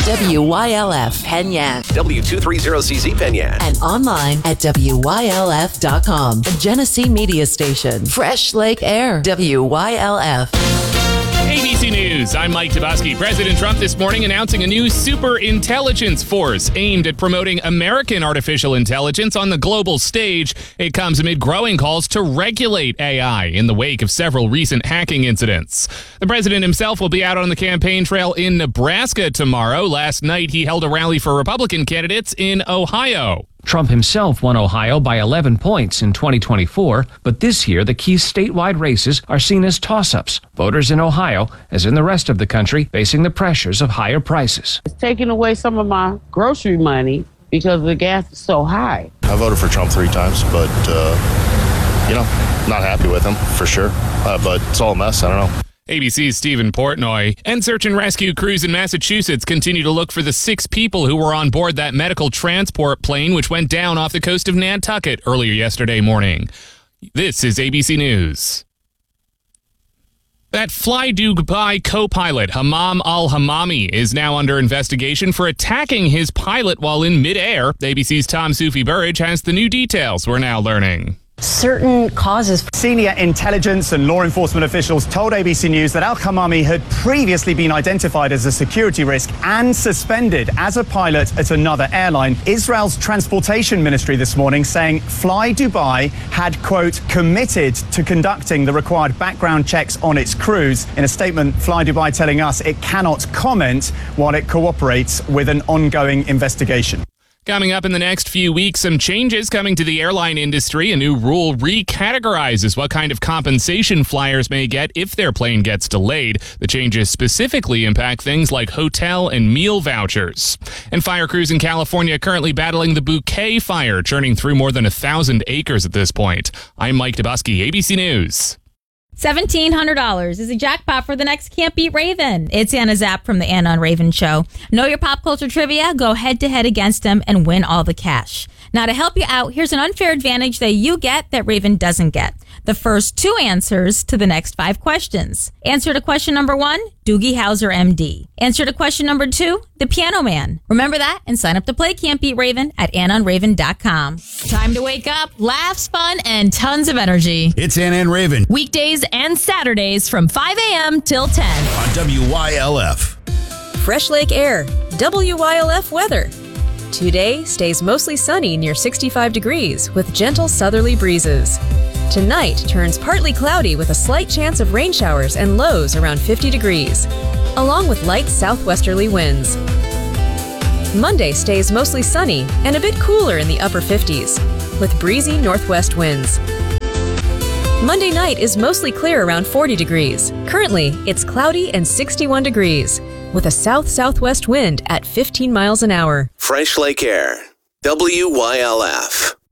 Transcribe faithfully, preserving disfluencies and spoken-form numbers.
W Y L F Penyan. W two thirty C Z Penyan. And online at W Y L F dot com. A Genesee Media Station. Fresh Lake Air. W Y L F. A B C News, I'm Mike Toboski. President Trump this morning announcing a new super intelligence force aimed at promoting American artificial intelligence on the global stage. It comes amid growing calls to regulate A I in the wake of several recent hacking incidents. The president himself will be out on the campaign trail in Nebraska tomorrow. Last night, he held a rally for Republican candidates in Ohio. Trump himself won Ohio by eleven points in twenty twenty-four, but this year the key statewide races are seen as toss-ups. Voters in Ohio, as in the rest of the country, facing the pressures of higher prices. It's taking away some of my grocery money because the gas is so high. I voted for Trump three times, but, uh, you know, not happy with him, for sure. Uh, but it's all a mess. I don't know. A B C's Stephen Portnoy. And search and rescue crews in Massachusetts continue to look for the six people who were on board that medical transport plane which went down off the coast of Nantucket earlier yesterday morning. This is A B C News. That Fly Dubai co-pilot Hammam al-Hammami is now under investigation for attacking his pilot while in midair. A B C's Tom Sufi Burridge has the new details we're now learning. Certain causes. Senior intelligence and law enforcement officials told A B C News that al-Hammami had previously been identified as a security risk and suspended as a pilot at another airline. Israel's transportation ministry this morning saying Fly Dubai had, quote, committed to conducting the required background checks on its crews. In a statement, Fly Dubai telling us it cannot comment while it cooperates with an ongoing investigation. Coming up in the next few weeks, some changes coming to the airline industry. A new rule recategorizes what kind of compensation flyers may get if their plane gets delayed. The changes specifically impact things like hotel and meal vouchers. And fire crews in California currently battling the Bouquet fire, churning through more than a thousand acres at this point. I'm Mike Toboski, A B C News. seventeen hundred dollars is a jackpot for the next Can't Beat Raven. It's Anna Zapp from the Anna and Raven Show. Know your pop culture trivia? Go head-to-head against them and win all the cash. Now, to help you out, here's an unfair advantage that you get that Raven doesn't get. The first two answers to the next five questions. Answer to question number one, Doogie Howser, M D. Answer to question number two, The Piano Man. Remember that and sign up to play Can't Beat Raven at anna and raven dot com. Time to wake up, laughs, fun, and tons of energy. It's Anna and Raven. Weekdays and Saturdays from five a.m. till ten. On W Y L F. Fresh Lake Air. W Y L F weather. Today stays mostly sunny near sixty-five degrees with gentle southerly breezes. Tonight turns partly cloudy with a slight chance of rain showers and lows around fifty degrees, along with light southwesterly winds. Monday stays mostly sunny and a bit cooler in the upper fifties, with breezy northwest winds. Monday night is mostly clear around forty degrees. Currently, it's cloudy and sixty-one degrees, with a south-southwest wind at fifteen miles an hour. Fresh Lake Air. W Y L F.